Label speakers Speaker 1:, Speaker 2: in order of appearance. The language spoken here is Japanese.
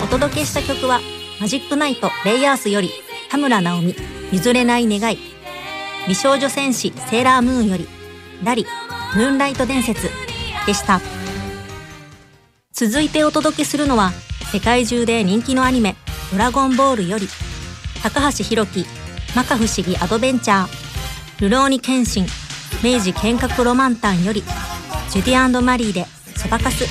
Speaker 1: 届けした曲はマジックナイトレイヤースより田村直美譲れない願い、美少女戦士セーラームーンよりラリムーンライト伝説でした。続いてお届けするのは世界中で人気のアニメドラゴンボールより高橋宏樹摩訶不思議アドベンチャー、ルローニケンシン明治剣客ロマンタンよりジュディ&マリーでそばかす。